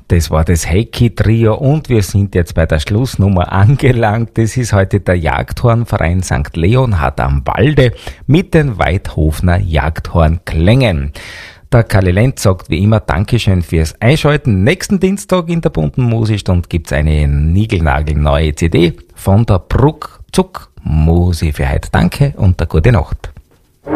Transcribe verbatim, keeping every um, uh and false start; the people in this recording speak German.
Das war das Hecky-Trio und wir sind jetzt bei der Schlussnummer angelangt. Das ist heute der Jagdhornverein Sankt Leonhard am Walde mit den Weidhofner Jagdhornklängen. Der Karli Lenz sagt wie immer Dankeschön fürs Einschalten. Nächsten Dienstag in der bunten Musikstund gibt's eine niegelnagelneue C D von der Bruck Zuck Musi für heute. Danke und eine gute Nacht.